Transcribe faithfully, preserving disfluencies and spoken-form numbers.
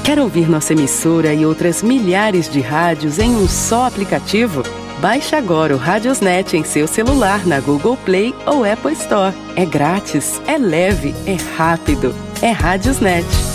Quer ouvir nossa emissora e outras milhares de rádios em um só aplicativo? Baixe agora o Radiosnet em seu celular na Google Play ou Apple Store. É grátis, é leve, é rápido. É Radiosnet.